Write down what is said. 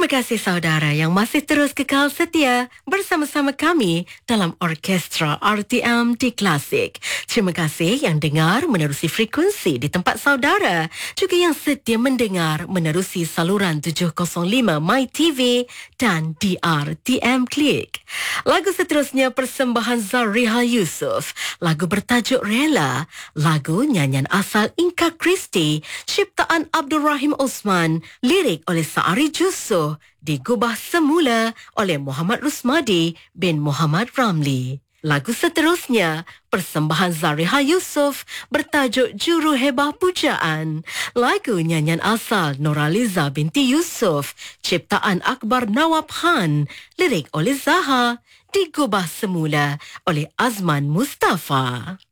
Terima kasih saudara yang masih terus kekal setia bersama-sama kami dalam Orkestra RTM di Klasik. Terima kasih yang dengar menerusi frekuensi di tempat saudara, juga yang setia mendengar menerusi saluran 705 My TV dan DRTM Klik. Lagu seterusnya persembahan Zariha Yusof, lagu bertajuk Rela, lagu nyanyian asal Inka Kristi, ciptaan Abdul Rahim Osman, lirik oleh Saari Jusso, digubah semula oleh Muhammad Rusmadi bin Muhammad Ramli. Lagu seterusnya, persembahan Zariha Yusof bertajuk Juru Hebah Pujaan. Lagu nyanyian asal Noraliza binti Yusof, ciptaan Akbar Nawab Khan, lirik oleh Zaha, digubah semula oleh Azman Mustafa.